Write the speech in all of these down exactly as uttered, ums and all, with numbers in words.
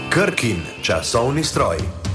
Krkin časovni stroj.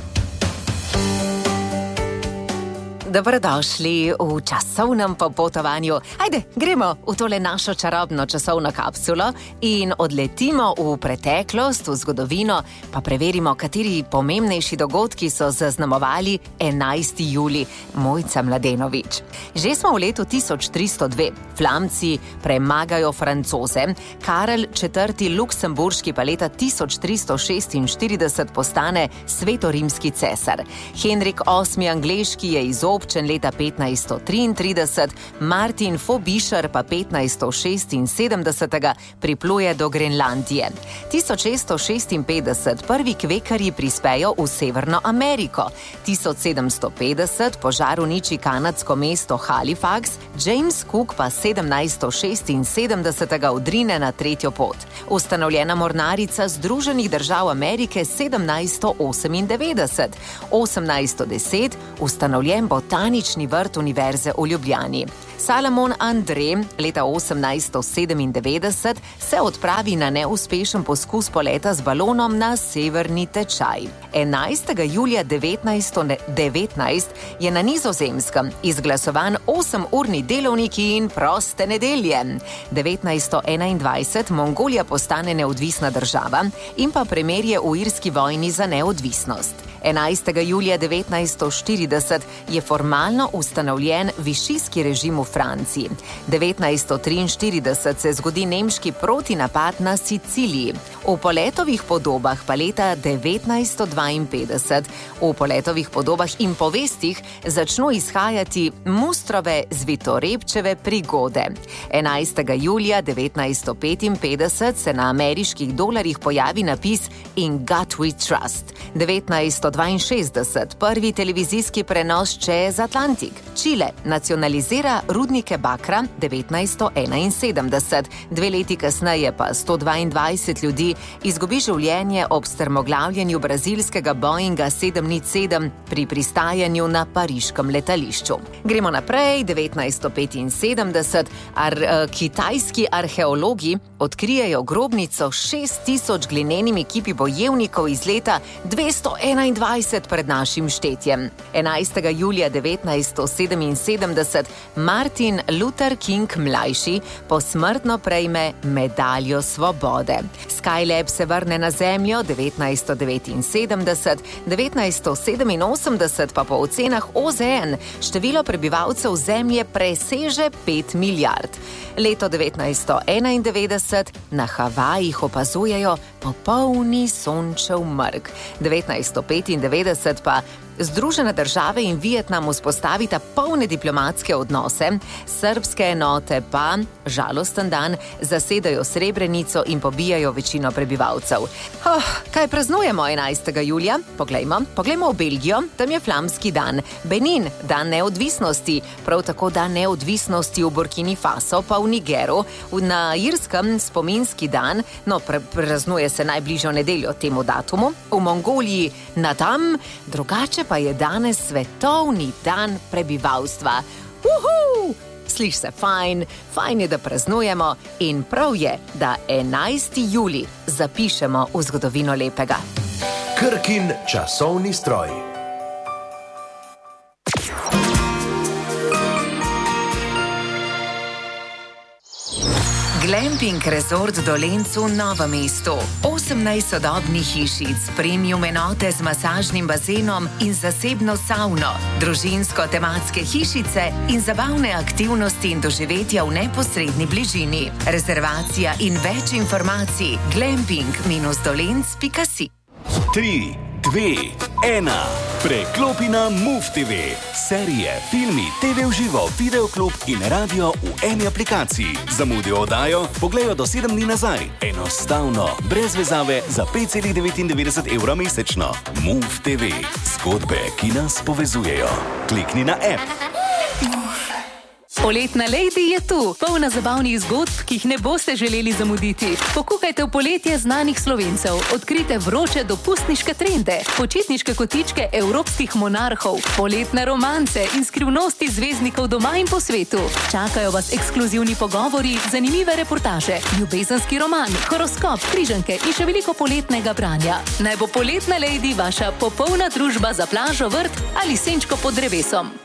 Dobrodošli v časovnem popotovanju. Ajde, gremo v tole našo čarobno časovno kapsulo in odletimo v preteklost, v zgodovino, pa preverimo, kateri pomembnejši dogodki so zaznamovali enajsti julij. Mojca Mladenovič. Že smo v letu tisoč tristo dve. Flamci premagajo Francoze. Karel četrti. Luksemburški pa leta tisoč tristo šestinštirideset postane svetorimski cesar. Henrik osmi. Angleški je izobčen leta petnajststo triintrideset, Martin Fobišer pa petnajststo šestinsedemdesetega pripluje do Grenlandije. tisoč šeststo šestinpetdeset prvi kvekarji prispejo v Severno Ameriko. tisoč sedemsto petdeset požar uniči kanadsko mesto Halifax, James Cook pa sedemnajststo šestinsedemdesetega odrine na tretjo pot. Ustanovljena mornarica Združenih držav Amerike sedemnajststo osemindevetdeset. osemnajststo deset ustanovljen botanični vrt Univerze v Ljubljani. Salomon André leta osemnajststo sedemindevetdeset se odpravi na neuspešen poskus poleta z balonom na severni tečaj. enajstega julija devetnajststo devetnajst je na Nizozemskem izglasovan osemurni delovnik in proste nedelje. devetnajststo enaindvajset Mongolija postane neodvisna država in pa premirje v irski vojni za neodvisnost. enajstega julija devetnajststo štirideset je formalno ustanovljen višijski režim v Franciji. devetnajststo triinštirideset se zgodi nemški protinapad na Siciliji. V Poletovih podobah pa leta devetnajststo dvainpetdeset v Poletovih podobah in povestih začnu izhajati Mustrove Zvitorepčeve prigode. enajstega julija devetnajststo petinpetdeset se na ameriških dolarjih pojavi napis In God We Trust. devetnajststo dvainšestdeset prvi televizijski prenos čez Atlantik. Čile nacionalizira rudnike bakra devetnajststo enainsedemdeset. Dve leti kasneje pa sto dvaindvajset ljudi izgubi življenje ob strmoglavljenju brazilskega Boeinga sedem nič sedem pri pristajanju na pariškem letališču. Gremo naprej, devetnajststo petinsedemdeset. Ar, uh, kitajski arheologi odkrijejo grobnico šest tisoč glinenimi kipi bojevnikov iz leta dvesto enaindvajset pred našim štetjem. enajstega julija devetnajststo sedeminsedemdeset Martin Luther King mlajši posmrtno prejme medaljo svobode. Skylab se vrne na Zemljo devetnajststo devetinsedemdeset, devetnajststo sedeminosemdeset pa po ocenah O Z N število prebivalcev Zemlje preseže pet milijard. Leto devetnajststo enaindevetdeset na Havajih opazujejo popolni sončev mrk. devetnajststo petindevetdeset pa Združene države in Vietnam vzpostavita polne diplomatske odnose, srbske enote pa, žalosten dan, zasedajo Srebrenico in pobijajo večino prebivalcev. Oh, kaj praznujemo enajstega julija? Poglejmo, poglejmo v Belgijo, tam je flamski dan. Benin, dan neodvisnosti, prav tako dan neodvisnosti v Burkini Faso, pa v Nigeru. Na Irskem spominski dan, no pre, praznuje se najbližjo nedeljo temu datumu. V Mongoliji na tam, drugače pa je danes svetovni dan prebivalstva. Uhu! Sliš se fajn, fajn je, da praznujemo in prav je, da enajsti julij zapišemo v zgodovino lepega. Krkin časovni stroj. Glamping Resort Dolenc v Novem mestu. osemnajst sodobnih hišic, premium enote z masažnim bazenom in zasebno savno, družinsko-tematske hišice in zabavne aktivnosti in doživetja v neposredni bližini. Rezervacija in več informacij glamping dash dolenc pika si. tri, dve, ena. Preklopi na Move T V. Serije, filmi, T V v živo, videoklub in radio v eni aplikaciji. Zamudijo oddajo, pogledajo do sedem dni nazaj. Enostavno, brez vezave, za pet celih devetindevetdeset evra mesečno. Move T V. Zgodbe, ki nas povezujejo. Klikni na app. Poletna Lady je tu, polna zabavnih zgodb, ki jih ne boste želeli zamuditi. Pokukajte v poletje znanih Slovencev, odkrite vroče dopustniške trende, počitniške kotičke evropskih monarhov, poletne romance in skrivnosti zvezdnikov doma in po svetu. Čakajo vas ekskluzivni pogovori, zanimive reportaže, ljubezenski roman, horoskop, križanke in še veliko poletnega branja. Naj bo Poletna Lady vaša popolna družba za plažo, vrt ali senčko pod drevesom.